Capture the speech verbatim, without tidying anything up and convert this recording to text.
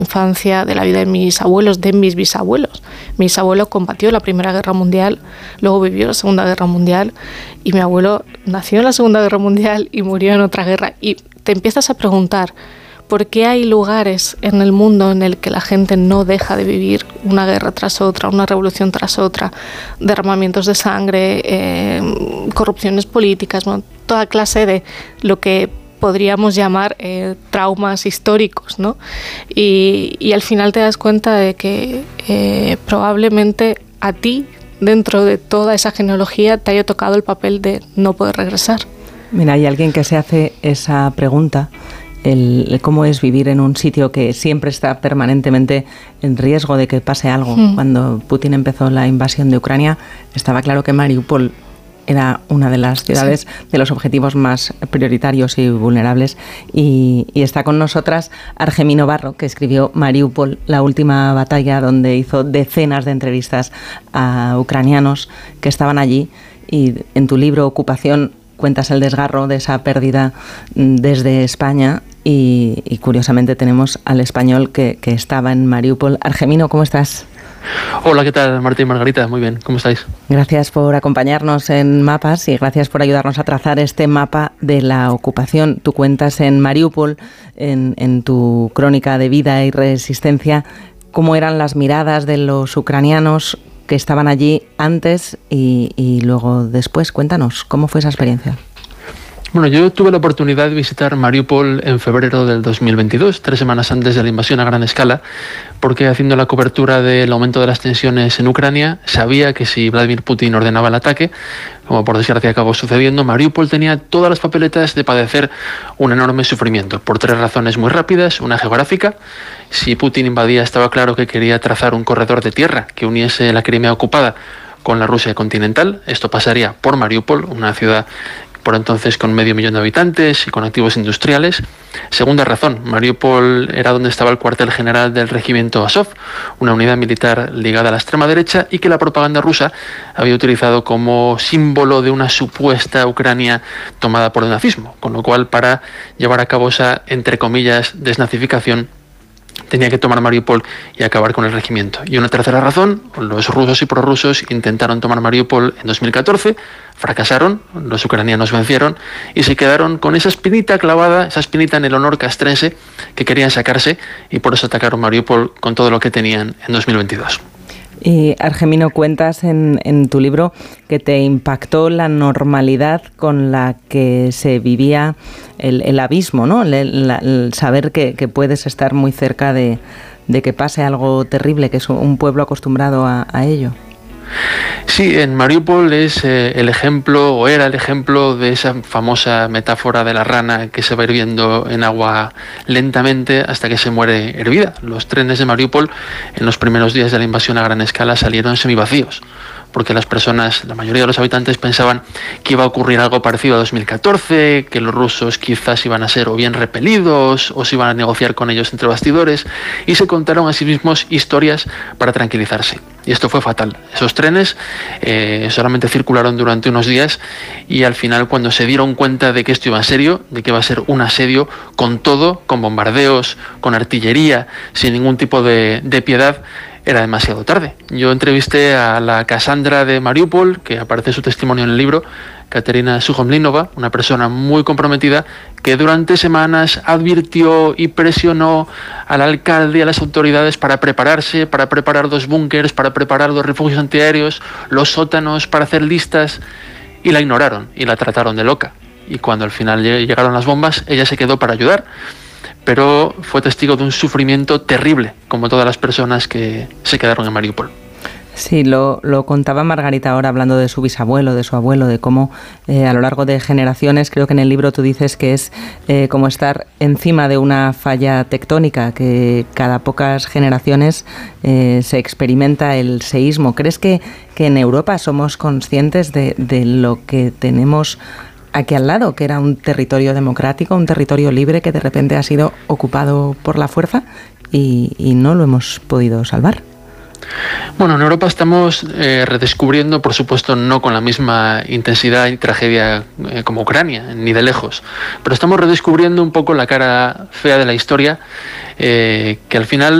infancia, de la vida de mis abuelos, de mis bisabuelos. Mi bisabuelo combatió la Primera Guerra Mundial, luego vivió la Segunda Guerra Mundial y mi abuelo nació en la Segunda Guerra Mundial y murió en otra guerra. Y te empiezas a preguntar por qué hay lugares en el mundo en el que la gente no deja de vivir una guerra tras otra, una revolución tras otra, derramamientos de sangre, eh, corrupciones políticas, bueno, toda clase de lo que podríamos llamar eh, traumas históricos, ¿no? Y, y al final te das cuenta de que eh, probablemente a ti, dentro de toda esa genealogía, te haya tocado el papel de no poder regresar. Mira, hay alguien que se hace esa pregunta, el, el cómo es vivir en un sitio que siempre está permanentemente en riesgo de que pase algo. Mm. Cuando Putin empezó la invasión de Ucrania, estaba claro que Mariupol era una de las ciudades, sí, de los objetivos más prioritarios y vulnerables. Y, y está con nosotras Argemino Barro, que escribió Mariupol, la última batalla, donde hizo decenas de entrevistas a ucranianos que estaban allí. Y en tu libro Ocupación cuentas el desgarro de esa pérdida desde España. Y, y curiosamente tenemos al español que, que estaba en Mariupol. Argemino, ¿cómo estás? Hola, ¿qué tal, Martín, Margarita? Muy bien, ¿cómo estáis? Gracias por acompañarnos en Mapas y gracias por ayudarnos a trazar este mapa de la ocupación. Tú cuentas en Mariupol, en, en tu crónica de vida y resistencia, cómo eran las miradas de los ucranianos que estaban allí antes y, y luego después. Cuéntanos, ¿cómo fue esa experiencia? Bueno, yo tuve la oportunidad de visitar Mariupol en febrero del dos mil veintidós, tres semanas antes de la invasión a gran escala, porque haciendo la cobertura del aumento de las tensiones en Ucrania, sabía que si Vladimir Putin ordenaba el ataque, como por desgracia acabó sucediendo, Mariupol tenía todas las papeletas de padecer un enorme sufrimiento, por tres razones muy rápidas. Una geográfica: si Putin invadía, estaba claro que quería trazar un corredor de tierra que uniese la Crimea ocupada con la Rusia continental. Esto pasaría por Mariupol, una ciudad por entonces con medio millón de habitantes y con activos industriales. Segunda razón: Mariupol era donde estaba el cuartel general del regimiento Azov, una unidad militar ligada a la extrema derecha y que la propaganda rusa había utilizado como símbolo de una supuesta Ucrania tomada por el nazismo, con lo cual, para llevar a cabo esa, entre comillas, desnazificación, tenía que tomar Mariupol y acabar con el regimiento. Y una tercera razón: los rusos y prorrusos intentaron tomar Mariupol en dos mil catorce, fracasaron, los ucranianos vencieron y se quedaron con esa espinita clavada, esa espinita en el honor castrense que querían sacarse, y por eso atacaron Mariupol con todo lo que tenían en dos mil veintidós. Y Argemino, cuentas en, en tu libro que te impactó la normalidad con la que se vivía el, el abismo, ¿no? El, la, el saber que, que puedes estar muy cerca de, de que pase algo terrible, que es un pueblo acostumbrado a, a ello. Sí, en Mariupol es eh, el ejemplo, o era el ejemplo, de esa famosa metáfora de la rana que se va hirviendo en agua lentamente hasta que se muere hervida. Los trenes de Mariupol en los primeros días de la invasión a gran escala salieron semivacíos, porque las personas, la mayoría de los habitantes, pensaban que iba a ocurrir algo parecido a dos mil catorce, que los rusos quizás iban a ser o bien repelidos o se iban a negociar con ellos entre bastidores, y se contaron a sí mismos historias para tranquilizarse. Y esto fue fatal. Esos trenes eh, solamente circularon durante unos días, y al final, cuando se dieron cuenta de que esto iba en serio, de que iba a ser un asedio con todo, con bombardeos, con artillería, sin ningún tipo de, de piedad, era demasiado tarde. Yo entrevisté a la Cassandra de Mariupol, que aparece su testimonio en el libro, Katerina Sukhomlinova, una persona muy comprometida que durante semanas advirtió y presionó al alcalde y a las autoridades para prepararse, para preparar dos búnkers, para preparar los refugios antiaéreos, los sótanos, para hacer listas, y la ignoraron y la trataron de loca. Y cuando al final llegaron las bombas, ella se quedó para ayudar, pero fue testigo de un sufrimiento terrible, como todas las personas que se quedaron en Mariupol. Sí, lo, lo contaba Margarita ahora, hablando de su bisabuelo, de su abuelo, de cómo eh, a lo largo de generaciones, creo que en el libro tú dices que es eh, como estar encima de una falla tectónica, que cada pocas generaciones eh, se experimenta el seísmo. ¿Crees que, que en Europa somos conscientes de, de lo que tenemos aquí al lado, que era un territorio democrático, un territorio libre que de repente ha sido ocupado por la fuerza y, y no lo hemos podido salvar? Bueno, en Europa estamos eh, redescubriendo, por supuesto, no con la misma intensidad y tragedia eh, como Ucrania, ni de lejos, pero estamos redescubriendo un poco la cara fea de la historia, eh, que al final